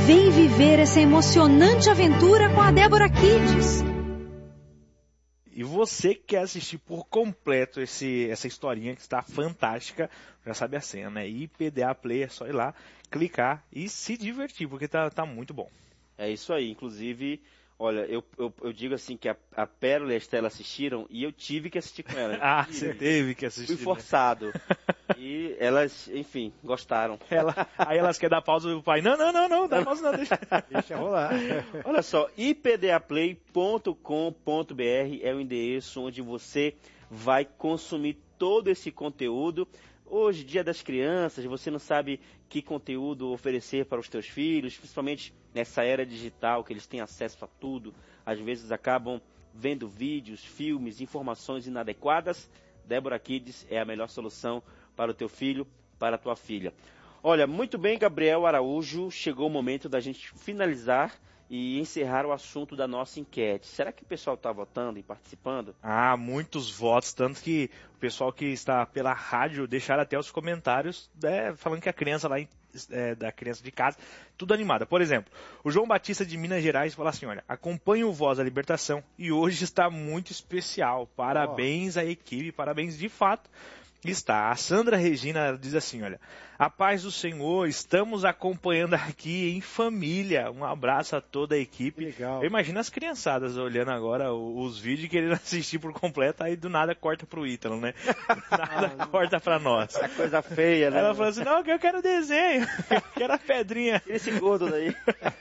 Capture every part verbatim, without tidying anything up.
Vem viver essa emocionante aventura com a Débora Kids. E você que quer assistir por completo esse, essa historinha que está fantástica, já sabe a senha, né? I P D A Play, é só ir lá, clicar e se divertir, porque tá, tá muito bom. É isso aí, inclusive, olha, eu, eu, eu digo assim que a, a Pérola e a Estela assistiram e eu tive que assistir com elas. Ah, você teve que assistir. Fui forçado. Né? E elas, enfim, gostaram. Ela, aí elas querem dar pausa do pai. Não, não, não, não, dá pausa não, deixa, deixa rolar. Olha só, i p d a play ponto com ponto b r é o endereço onde você vai consumir todo esse conteúdo. Hoje, Dia das Crianças, você não sabe que conteúdo oferecer para os teus filhos, principalmente nessa era digital, que eles têm acesso a tudo. Às vezes acabam vendo vídeos, filmes, informações inadequadas. Débora Kids é a melhor solução para o teu filho, para a tua filha. Olha, muito bem, Gabriel Araújo, chegou o momento da gente finalizar e encerrar o assunto da nossa enquete. Será que o pessoal está votando e participando? Ah, muitos votos, tanto que o pessoal que está pela rádio deixaram até os comentários, né, falando que a criança lá, é, da criança de casa, tudo animada. Por exemplo, o João Batista de Minas Gerais fala assim, olha, acompanho o Voz da Libertação e hoje está muito especial. Parabéns oh. à equipe, parabéns de fato. Está. A Sandra Regina diz assim, olha, a paz do Senhor, estamos acompanhando aqui em família. Um abraço a toda a equipe. Legal. Eu imagino as criançadas olhando agora os vídeos e querendo assistir por completo, aí do nada corta pro Ítalo, né? Nada ah, corta pra nós. É coisa feia, né? Ela falou assim, não, eu quero desenho, eu quero a pedrinha. Tira esse gordo daí.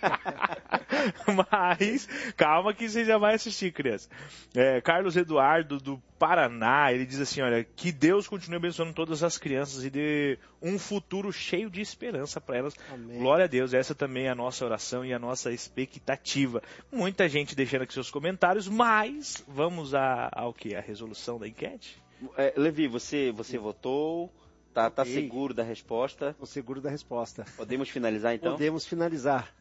Mas, calma que você já vai assistir, criança. É, Carlos Eduardo, do Paraná, ele diz assim, olha, que Deus continue abençoando todas as crianças e dê um futuro cheio de esperança para elas. Amém. Glória a Deus, essa também é a nossa oração e a nossa expectativa. Muita gente deixando aqui seus comentários, mas vamos a, ao que? A resolução da enquete? É, Levi, você, você votou, tá, tá seguro da resposta? Estou seguro da resposta. Podemos finalizar então? Podemos finalizar.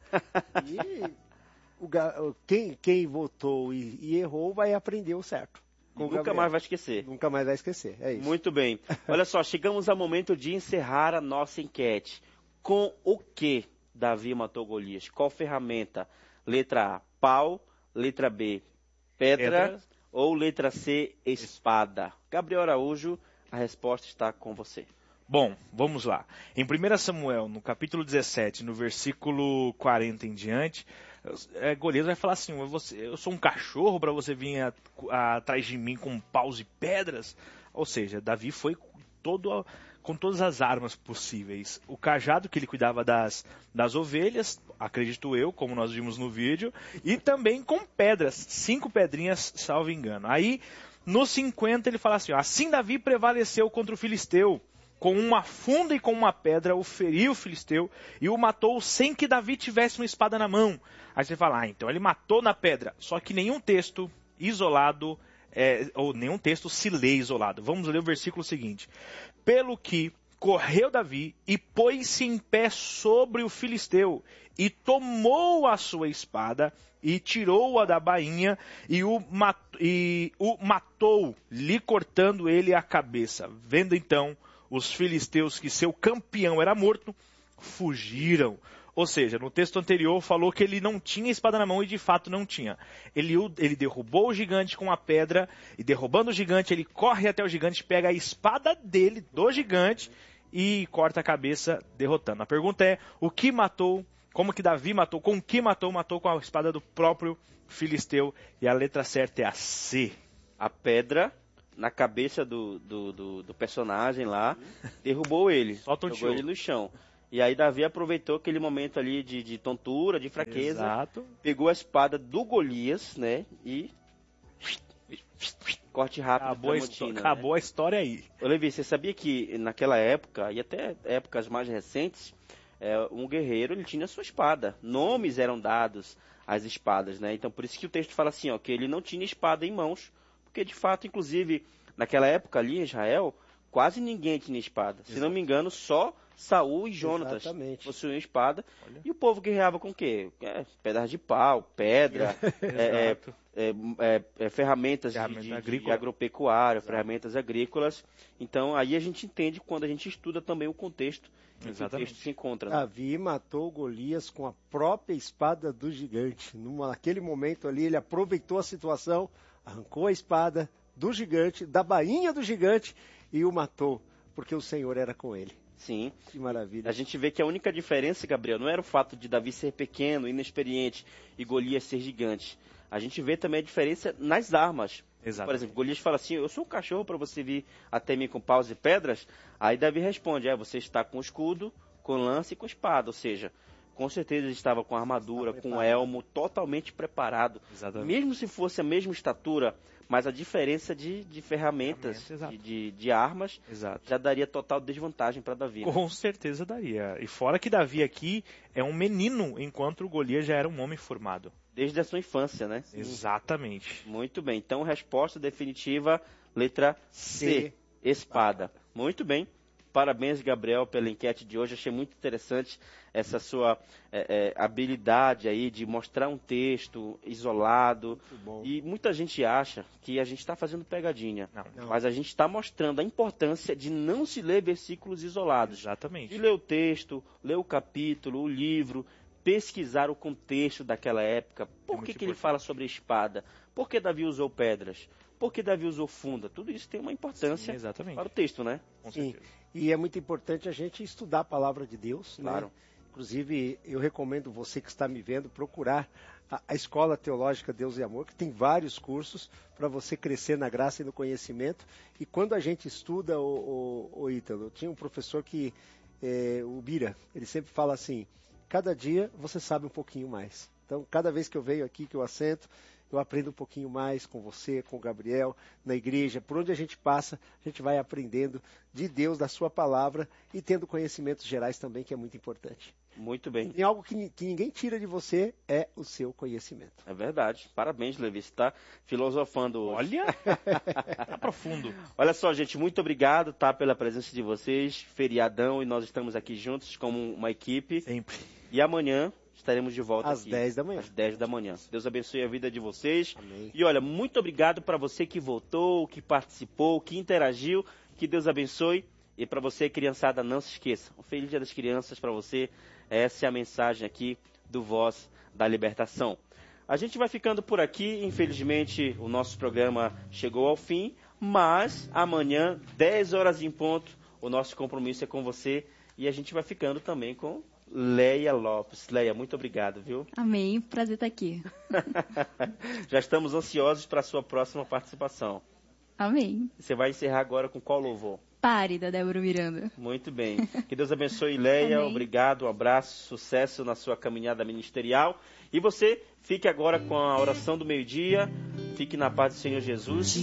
E o, quem, quem votou e, e errou vai aprender o certo. Nunca Gabriel. mais vai esquecer. Nunca mais vai esquecer, é isso. Muito bem. Olha só, chegamos ao momento de encerrar a nossa enquete. Com o que Davi matou Golias? Qual ferramenta? Letra A, pau. Letra B, pedra. pedra. Ou letra C, espada? Gabriel Araújo, a resposta está com você. Bom, vamos lá. Em primeiro Samuel, no capítulo dezessete, no versículo quarenta em diante, é, Golias vai falar assim, você, eu sou um cachorro para você vir a, a, atrás de mim com paus e pedras? Ou seja, Davi foi todo, com todas as armas possíveis. O cajado que ele cuidava das, das ovelhas, acredito eu, como nós vimos no vídeo, e também com pedras, cinco pedrinhas, salvo engano. Aí, no cinquenta, ele fala assim, ó, assim Davi prevaleceu contra o filisteu, com uma funda e com uma pedra, o feriu o filisteu e o matou sem que Davi tivesse uma espada na mão. Aí você fala, ah, então ele matou na pedra. Só que nenhum texto isolado, é, ou nenhum texto se lê isolado. Vamos ler o versículo seguinte. Pelo que correu Davi e pôs-se em pé sobre o filisteu e tomou a sua espada e tirou-a da bainha e o, mat- e o matou, lhe cortando ele a cabeça. Vendo então os filisteus que seu campeão era morto, fugiram. Ou seja, no texto anterior falou que ele não tinha espada na mão e de fato não tinha. Ele, ele derrubou o gigante com a pedra e derrubando o gigante, ele corre até o gigante, pega a espada dele, do gigante, e corta a cabeça derrotando. A pergunta é, o que matou, como que Davi matou, com o que matou? Matou com a espada do próprio filisteu. E a letra certa é a C. A pedra na cabeça do, do, do, do personagem lá, derrubou ele, Solta um jogou ele no chão. E aí Davi aproveitou aquele momento ali de, de tontura, de fraqueza, Exato. Pegou a espada do Golias, né, e corte rápido. Acabou, a, motina, acabou né? a história aí. Ô Levi, você sabia que naquela época, e até épocas mais recentes, é, um guerreiro ele tinha sua espada, nomes eram dados às espadas, né? Então por isso que o texto fala assim, ó, que ele não tinha espada em mãos, porque de fato, inclusive, naquela época ali em Israel, quase ninguém tinha espada. Se não me engano, só Saul e Jonatas Exatamente. possuíam espada. Olha. E o povo guerreava com o quê? É, pedaços de pau, pedra, é, Exato. é, é, é, ferramentas de, Ferramenta de, de agrícola. agropecuária, Exato. ferramentas agrícolas. Então, aí a gente entende quando a gente estuda também o contexto em que o Exatamente. texto se encontra. Né? Davi matou Golias com a própria espada do gigante. Numa, naquele momento ali, ele aproveitou a situação, arrancou a espada do gigante, da bainha do gigante, e o matou, porque o Senhor era com ele. Sim. Que maravilha. A gente vê que a única diferença, Gabriel, não era o fato de Davi ser pequeno, inexperiente, e Golias ser gigante. A gente vê também a diferença nas armas. Exatamente. Por exemplo, Golias fala assim, eu sou um cachorro para você vir até mim com paus e pedras. Aí Davi responde, é, você está com escudo, com lança e com espada. Ou seja, com certeza ele estava com armadura, com um elmo, totalmente preparado. Exatamente. Mesmo se fosse a mesma estatura, mas a diferença de, de ferramentas, Ferramenta, de, de, de armas, Exato. já daria total desvantagem para Davi. Né? Com certeza daria. E fora que Davi aqui é um menino, enquanto o Golias já era um homem formado. Desde a sua infância, né? Exatamente. Muito bem. Então, resposta definitiva, letra C, C. espada. Muito bem. Parabéns, Gabriel, pela enquete de hoje. Achei muito interessante essa sua é, é, habilidade aí de mostrar um texto isolado. Muito bom. E muita gente acha que a gente está fazendo pegadinha. Não, Não. Mas a gente está mostrando a importância de não se ler versículos isolados. exatamente. De ler o texto, ler o capítulo, o livro, pesquisar o contexto daquela época. Por muito que, que ele importante. fala sobre a espada? Por que Davi usou pedras? Por que Davi usou funda? Tudo isso tem uma importância Sim, exatamente. para o texto, né? Com Sim. certeza. E é muito importante a gente estudar a palavra de Deus. Claro. Né? Inclusive, eu recomendo você que está me vendo procurar a, a Escola Teológica Deus e Amor, que tem vários cursos para você crescer na graça e no conhecimento. E quando a gente estuda, o, o, o Ítalo, eu tinha um professor que, é, o Bira, ele sempre fala assim, cada dia você sabe um pouquinho mais. Então, cada vez que eu venho aqui, que eu assento, eu aprendo um pouquinho mais com você, com o Gabriel, na igreja. Por onde a gente passa, a gente vai aprendendo de Deus, da sua palavra e tendo conhecimentos gerais também, que é muito importante. Muito bem. E algo que, que ninguém tira de você é o seu conhecimento. É verdade. Parabéns, Levi. Você está filosofando hoje. Olha, tá profundo. Olha só, gente, muito obrigado, tá, pela presença de vocês. Feriadão, e nós estamos aqui juntos como uma equipe. Sempre. E amanhã estaremos de volta Às aqui. dez da manhã. Às dez da manhã. Deus abençoe a vida de vocês. Amém. E olha, muito obrigado para você que votou, que participou, que interagiu. Que Deus abençoe. E para você, criançada, não se esqueça. Um feliz Dia das Crianças para você. Essa é a mensagem aqui do Voz da Libertação. A gente vai ficando por aqui. Infelizmente, o nosso programa chegou ao fim. Mas amanhã, dez horas em ponto, o nosso compromisso é com você. E a gente vai ficando também com Leia Lopes. Leia, muito obrigado, viu? Amém, prazer estar aqui. Já estamos ansiosos para a sua próxima participação. Amém. Você vai encerrar agora com qual louvor? Pare, da Débora Miranda. Muito bem. Que Deus abençoe, Leia. Amém. Obrigado, um abraço, sucesso na sua caminhada ministerial. E você, fique agora com a oração do meio-dia. Fique na paz do Senhor Jesus.